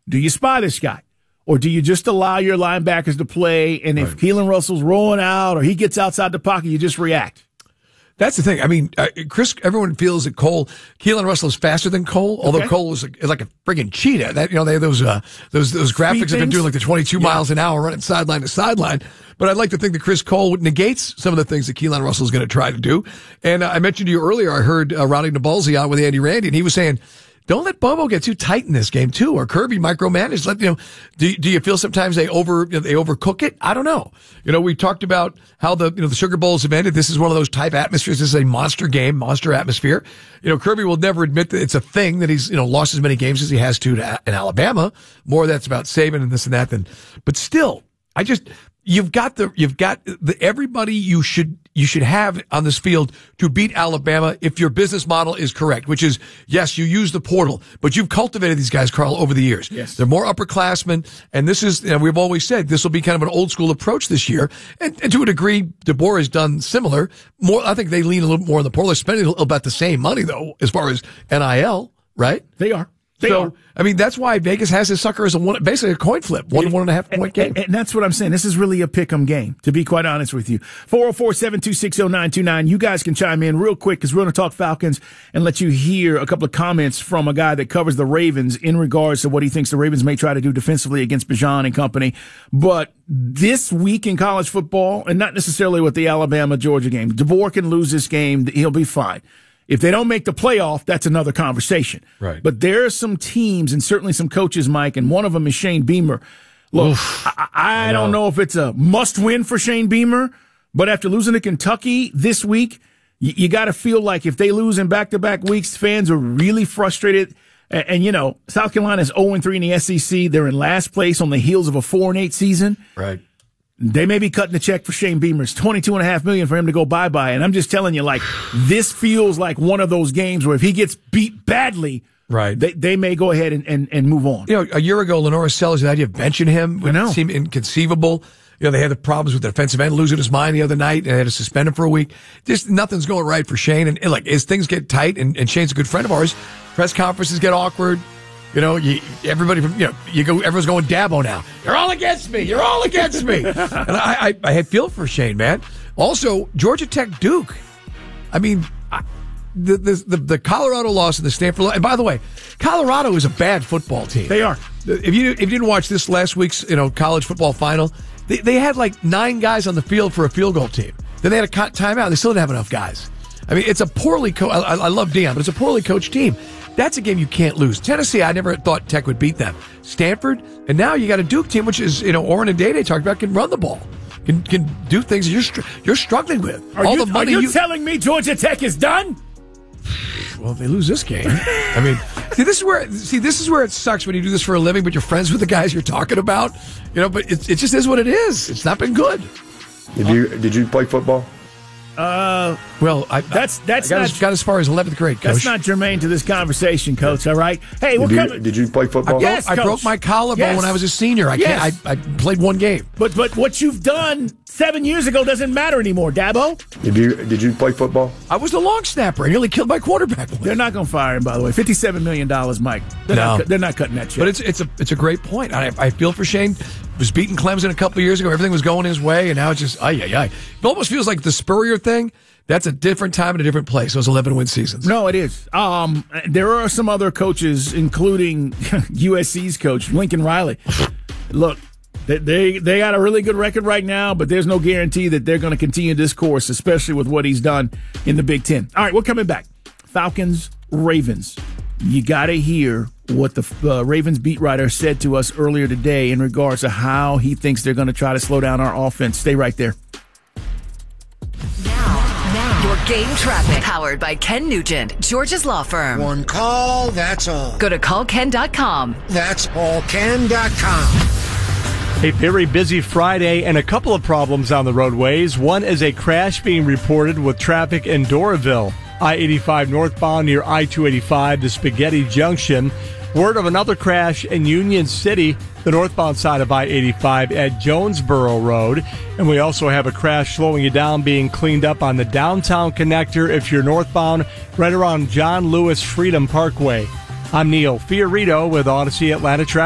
Do you spy this guy? Or do you just allow your linebackers to play, and if Keelan Russell's rolling out or he gets outside the pocket, you just react? That's the thing. I mean, Chris, everyone feels that Keelan Russell is faster than Cole, although Cole is like a friggin' cheetah. That, they have those graphics have been doing like the 22 miles an hour running sideline to sideline. But I'd like to think that Chris Cole negates some of the things that Keelan Russell is going to try to do. And I mentioned to you earlier, I heard Ronnie Nabalzi out with Andy Randy, and he was saying, don't let Bobo get too tight in this game too, or Kirby micromanage. Do you feel sometimes they overcook it? I don't know. We talked about how the Sugar Bowls have ended. This is one of those type atmospheres. This is a monster game, monster atmosphere. Kirby will never admit that it's a thing that he's lost as many games as he has to in Alabama. More of that's about Saban and this and that. But still, you've got everybody you should have on this field to beat Alabama if your business model is correct, which is, yes, you use the portal, but you've cultivated these guys, Carl, over the years. Yes. They're more upperclassmen, and this is, we've always said this will be kind of an old school approach this year. And to a degree, DeBoer has done similar. More, I think they lean a little more on the portal. They're spending about the same money, though, as far as NIL, right? They are. I mean, that's why Vegas has his sucker as basically a coin flip, 1.5 point game. And that's what I'm saying. This is really a pick'em game, to be quite honest with you. 404-726-0929. You guys can chime in real quick because we're going to talk Falcons and let you hear a couple of comments from a guy that covers the Ravens in regards to what he thinks the Ravens may try to do defensively against Bijan and company. But this week in college football, and not necessarily with the Alabama-Georgia game, DeBoer can lose this game. He'll be fine. If they don't make the playoff, that's another conversation. Right. But there are some teams and certainly some coaches, Mike, and one of them is Shane Beamer. Look, I don't know if it's a must-win for Shane Beamer, but after losing to Kentucky this week, you got to feel like if they lose in back-to-back weeks, fans are really frustrated. And South Carolina is 0-3 in the SEC. They're in last place on the heels of a 4-8 season. Right. They may be cutting the check for Shane Beamer. It's $22.5 million for him to go bye-bye. And I'm just telling you, this feels like one of those games where if he gets beat badly, right, they may go ahead and move on. A year ago, Lenora Sellers, the idea of benching him would seem inconceivable. They had the problems with the defensive end losing his mind the other night, and they had to suspend him for a week. Just nothing's going right for Shane. And as things get tight, and Shane's a good friend of ours, press conferences get awkward. Everybody everyone's going Dabo now. You're all against me. You're all against me. And I feel for Shane, man. Also, Georgia Tech Duke. I mean, the Colorado loss and the Stanford. And by the way, Colorado is a bad football team. They are. If you didn't watch this last week's college football final, they had like 9 guys on the field for a field goal team. Then they had a timeout. They still didn't have enough guys. I mean, it's a poorly coached. I love Deion, but it's a poorly coached team. That's a game you can't lose. Tennessee, I never thought Tech would beat them. Stanford, and now you got a Duke team, which is, Oren and Day talked about, can run the ball, can do things you're struggling with. Are you telling me Georgia Tech is done? Well, if they lose this game, I mean, this is where it sucks when you do this for a living, but you're friends with the guys you're talking about. But it just is what it is. It's not been good. Did you play football? Well, that's got as far as 11th grade, Coach. That's not germane to this conversation, Coach. All right. Hey, we're coming. Did you play football? Yes, I broke my collarbone when I was a senior. I played one game. But what you've done 7 years ago doesn't matter anymore, Dabo. Did you play football? I was the long snapper. I nearly killed my quarterback. They're not going to fire him, by the way. $57 million, Mike. They're not cutting that check. But it's a great point. I feel for Shane. Was beating Clemson a couple of years ago. Everything was going his way, and now it's just It almost feels like the Spurrier thing. That's a different time and a different place. Those 11-win seasons. No, it is. There are some other coaches, including USC's coach, Lincoln Riley. Look, they got a really good record right now, but there's no guarantee that they're going to continue this course, especially with what he's done in the Big Ten. All right, we're coming back. Falcons, Ravens. You got to hear what the Ravens beat writer said to us earlier today in regards to how he thinks they're going to try to slow down our offense. Stay right there. Now, your game traffic. Powered by Ken Nugent, George's Law Firm. One call, that's all. Go to callken.com. That's allken.com. A very busy Friday and a couple of problems on the roadways. One is a crash being reported with traffic in Doraville. I-85 northbound near I-285 to Spaghetti Junction. Word of another crash in Union City, the northbound side of I-85 at Jonesboro Road. And we also have a crash slowing you down being cleaned up on the downtown connector if you're northbound right around John Lewis Freedom Parkway. I'm Neil Fiorito with Odyssey Atlanta Traffic.